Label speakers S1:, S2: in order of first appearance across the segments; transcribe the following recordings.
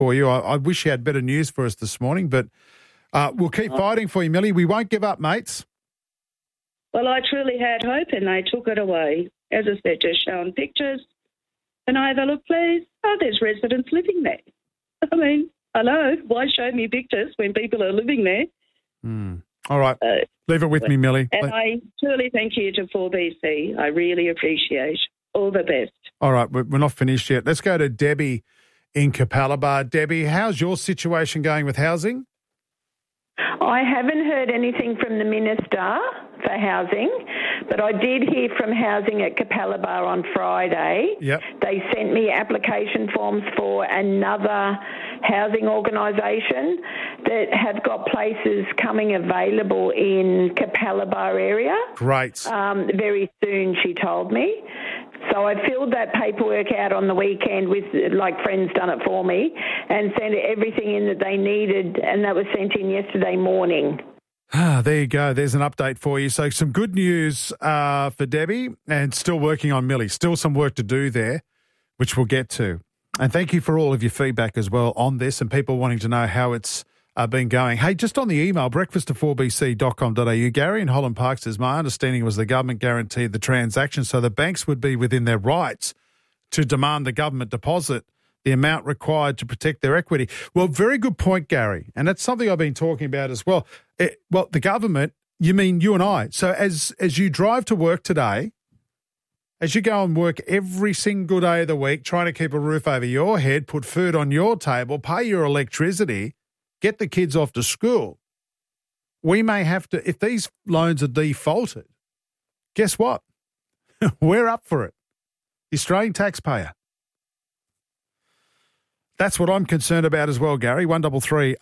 S1: for you. I wish you had better news for us this morning, but we'll keep fighting for you, Millie. We won't give up, mates.
S2: Well, I truly had hope and they took it away. As I said, just showing pictures. And I have a look, please. Oh, there's residents living there. I mean, hello, why show me pictures when people are living there?
S1: All right. Leave it with me, Millie.
S2: And I truly thank you to 4BC. I really appreciate all the best.
S1: All right, we're not finished yet. Let's go to Debbie in Capalaba. Debbie, how's your situation going with housing?
S3: I haven't heard anything from the Minister for Housing, but I did hear from Housing at Capalaba on Friday.
S1: Yep.
S3: They sent me application forms for another housing organisation that have got places coming available in Capalaba area.
S1: Great.
S3: Very soon, she told me. So I filled that paperwork out on the weekend with, like, friends done it for me, and sent everything in that they needed, and that was sent in yesterday morning.
S1: There you go. There's an update for you. So some good news for Debbie, and still working on Millie. Still some work to do there, which we'll get to. And thank you for all of your feedback as well on this and people wanting to know how it's been going. Hey, just on the email, breakfast@4bc.com.au, Gary in Holland Park says, my understanding was the government guaranteed the transaction so the banks would be within their rights to demand the government deposit the amount required to protect their equity. Well, very good point, Gary. And that's something I've been talking about as well. The government, you mean you and I. So as you drive to work today, as you go and work every single day of the week, trying to keep a roof over your head, put food on your table, pay your electricity, get the kids off to school, we may have to, if these loans are defaulted, guess what? We're up for it. The Australian taxpayer. That's what I'm concerned about as well, Gary. 133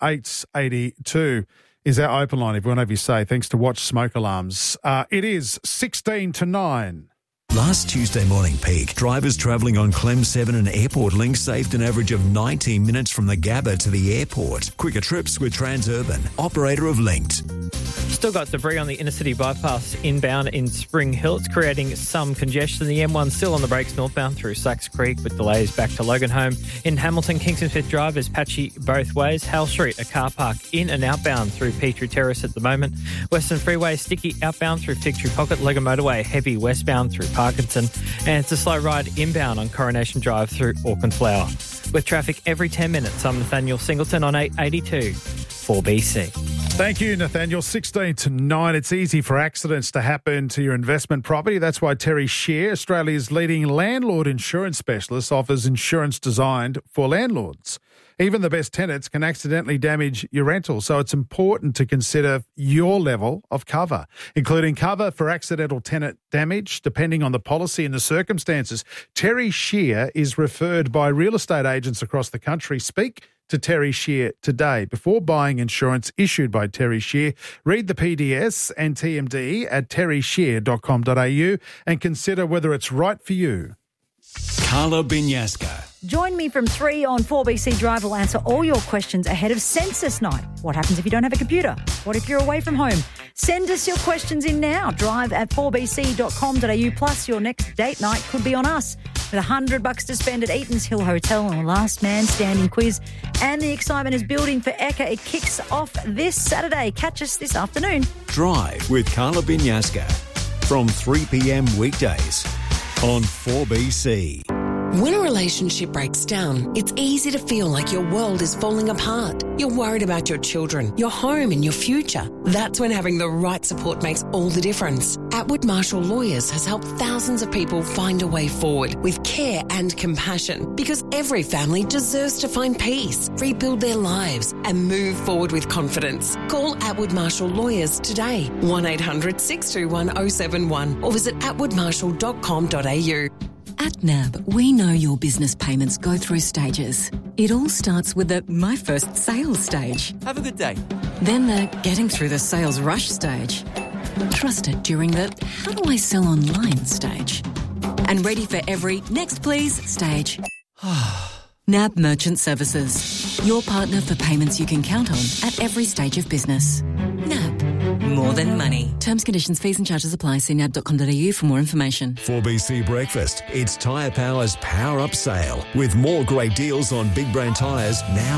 S1: 882 is our open line, if you want to have your say. Thanks to Watch Smoke Alarms. It is 16 to 9.
S4: Last Tuesday morning peak, drivers travelling on Clem 7 and Airport Link saved an average of 90 minutes from the Gabba to the airport. Quicker trips with Transurban, operator of Linked.
S5: Still got debris on the inner city bypass inbound in Spring Hill. It's creating some congestion. The M1 still on the brakes northbound through Sachs Creek with delays back to Loganholme. In Hamilton, Kingston Smith Drive is patchy both ways. Hale Street, a car park in and outbound through Petrie Terrace at the moment. Western Freeway sticky outbound through Fig Tree Pocket. Logan Motorway heavy westbound through Parkinson. And it's a slow ride inbound on Coronation Drive through Auckland Flower. With traffic every 10 minutes, I'm Nathaniel Singleton on 882 4BC.
S1: Thank you, Nathaniel. 16 to 9. It's easy for accidents to happen to your investment property. That's why Terry Shear, Australia's leading landlord insurance specialist, offers insurance designed for landlords. Even the best tenants can accidentally damage your rental, so it's important to consider your level of cover, including cover for accidental tenant damage, depending on the policy and the circumstances. Terry Shear is referred by real estate agents across the country. Speak to Terry Shear today. Before buying insurance issued by Terry Shear, read the PDS and TMD at terryshear.com.au and consider whether it's right for you.
S4: Carla Binyasca.
S6: Join me from 3 on 4BC Drive. Will answer all your questions ahead of census night. What happens if you don't have a computer? What if you're away from home? Send us your questions in now. Drive at 4bc.com.au. Plus, your next date night could be on us with $100 to spend at Eaton's Hill Hotel on a last man standing quiz. And the excitement is building for Ekka. It kicks off this Saturday. Catch us this afternoon.
S4: Drive with Carla Binyasca from 3 p.m. weekdays on 4BC.
S7: When a relationship breaks down, it's easy to feel like your world is falling apart. You're worried about your children, your home and your future. That's when having the right support makes all the difference. Atwood Marshall Lawyers has helped thousands of people find a way forward with care and compassion, because every family deserves to find peace, rebuild their lives and move forward with confidence. Call Atwood Marshall Lawyers today, 1-800-621-071 or visit atwoodmarshall.com.au.
S8: At NAB, we know your business payments go through stages. It all starts with the My First Sales stage.
S9: Have a good day.
S8: Then the getting through the sales rush stage. Trusted during the How do I sell online stage. And ready for every Next Please stage. NAB Merchant Services. Your partner for payments you can count on at every stage of business. NAB. more than money. Terms, conditions, fees and charges apply. See nab.com.au for more information.
S4: 4BC Breakfast. It's Tyre Power's Power Up Sale with more great deals on big brand tyres now